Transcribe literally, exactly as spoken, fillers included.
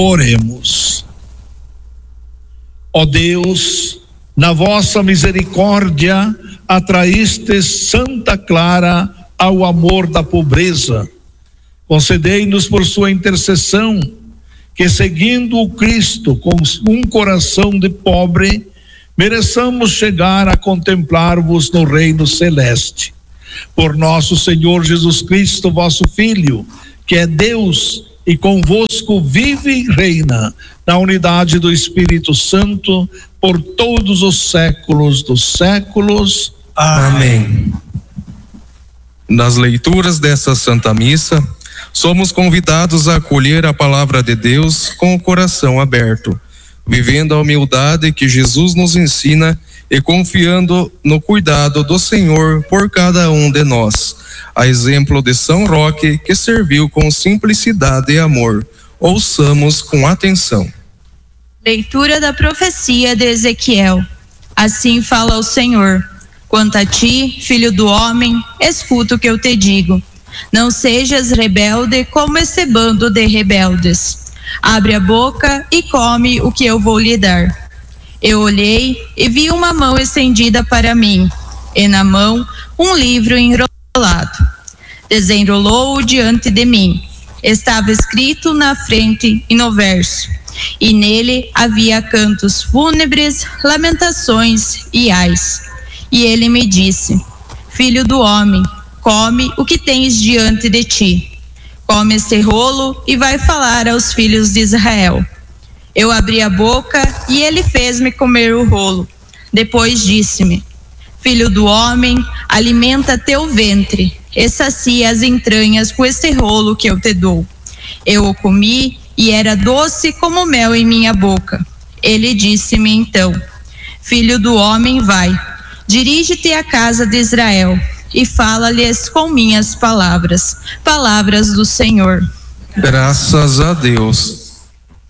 Oremos. Ó Deus, na vossa misericórdia, atraíste Santa Clara ao amor da pobreza. Concedei-nos por sua intercessão que, seguindo o Cristo com um coração de pobre, mereçamos chegar a contemplar-vos no reino celeste. Por nosso Senhor Jesus Cristo, vosso Filho, que é Deus e convosco vive e reina na unidade do Espírito Santo por todos os séculos dos séculos. Amém. Nas leituras dessa Santa Missa, somos convidados a acolher a palavra de Deus com o coração aberto, vivendo a humildade que Jesus nos ensina e confiando no cuidado do Senhor por cada um de nós, a exemplo de São Roque, que serviu com simplicidade e amor. Ouçamos com atenção. Leitura da profecia de Ezequiel. Assim fala o Senhor: quanto a ti, filho do homem, escuta o que eu te digo. Não sejas rebelde como esse bando de rebeldes. Abre a boca e come o que eu vou lhe dar. Eu olhei e vi uma mão estendida para mim, e na mão um livro enrolado. Desenrolou-o diante de mim. Estava escrito na frente e no verso, e nele havia cantos fúnebres, lamentações e ais. E ele me disse: filho do homem, come o que tens diante de ti. Come este rolo e vai falar aos filhos de Israel. Eu abri a boca e ele fez-me comer o rolo. Depois disse-me: filho do homem, alimenta teu ventre e sacia as entranhas com este rolo que eu te dou. Eu o comi e era doce como mel em minha boca. Ele disse-me então: filho do homem, vai, dirige-te à casa de Israel e fala-lhes com minhas palavras, palavras do Senhor. Graças a Deus.